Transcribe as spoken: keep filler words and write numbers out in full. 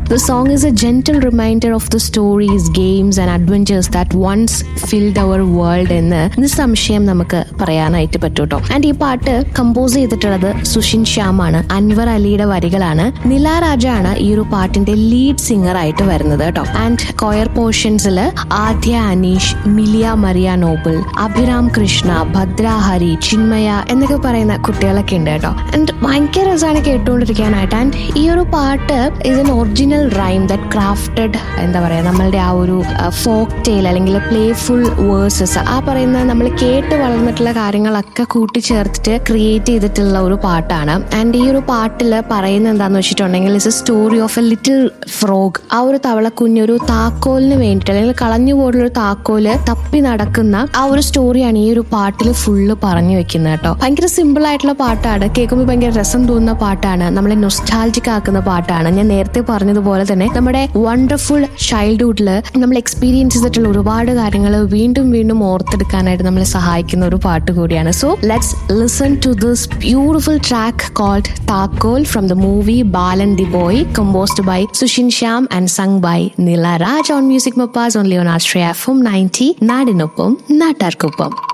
The song is a gentle reminder of the stories, games and adventures that once filled our world എന്ന് നിസ്സംശയം നമുക്ക് പറയാനായിട്ട് പറ്റൂട്ടോ. And ഈ പാട്ട് കമ്പോസ് ചെയ്തിട്ടുള്ളത് സുഷിൻ ശ്യാമാണ്. അൻവർ അലിയുടെ വരികളാണ്. നില രാജാണ് ഈ ഒരു പാട്ടിന്റെ ലീഡ് സിംഗർ ആയിട്ട് വരുന്നത് കേട്ടോ. ആൻഡ് കോയർ പോർഷൻസിൽ ആദ്യ അനീഷ്, മിലിയ മരിയ നോബിൾ, അഭിരാം കൃഷ്ണ, ഭദ്ര ഹരി, ചിന്മയ എന്നൊക്കെ പറയുന്ന കുട്ടികളൊക്കെ ഉണ്ട് കേട്ടോ. ആൻഡ് ഭയങ്കര രസമാണ് കേട്ടുകൊണ്ടിരിക്കാനായിട്ട്. ആൻഡ് ഈ ഒരു പാട്ട് ഇത് N original rhyme that crafted, എന്താ പറയാ, നമ്മളുടെ ആ ഒരു ഫോക്ക് ടെയിൽ അല്ലെങ്കിൽ പ്ലേഫുൾ വേഴ്സസ്, ആ പറയുന്ന നമ്മൾ കേട്ട് വളർന്നിട്ടുള്ള കാര്യങ്ങളൊക്കെ കൂട്ടിച്ചേർത്തിട്ട് ക്രിയേറ്റ് ചെയ്തിട്ടുള്ള ഒരു പാട്ടാണ്. ആൻഡ് ഈ ഒരു പാട്ടിൽ പറയുന്നത് എന്താന്ന് വെച്ചിട്ടുണ്ടെങ്കിൽ it's A story of A little frog. ആ ഒരു തവളക്കുഞ്ഞൊരു താക്കോലിന് വേണ്ടിയിട്ട് അല്ലെങ്കിൽ കളഞ്ഞു പോലുള്ള ഒരു താക്കോല് തപ്പി നടക്കുന്ന ആ ഒരു സ്റ്റോറിയാണ് ഈ ഒരു പാട്ടിൽ ഫുള്ള് പറഞ്ഞു വെക്കുന്നത് കേട്ടോ. ഭയങ്കര സിമ്പിൾ ആയിട്ടുള്ള പാട്ടാണ്, കേൾക്കുമ്പോൾ ഭയങ്കര രസം തോന്നുന്ന പാട്ടാണ്, നമ്മളെ നൊസ്റ്റാൾജിക് ആക്കുന്ന പാട്ടാണ്. ഞാൻ നേരത്തെ പറഞ്ഞതുപോലെ തന്നെ നമ്മുടെ വണ്ടർഫുൾ ചൈൽഡ്ഹുഡില് നമ്മൾ എക്സ്പീരിയൻസ് ചെയ്തിട്ടുള്ള ഒരുപാട് കാര്യങ്ങൾ വീണ്ടും വീണ്ടും ഓർത്തെടുക്കാനായിട്ട് നമ്മളെ സഹായിക്കുന്ന ഒരു പാട്ട് കൂടിയാണ്. So let's listen to this beautiful track called താക്കോൽ from the movie Balan the boy, composed by Sushin Shyam and sung by Nila Raj on Music Mappaz only on Astraya F M ninety നാടിനൊപ്പം നാട്ടാർക്കൊപ്പം.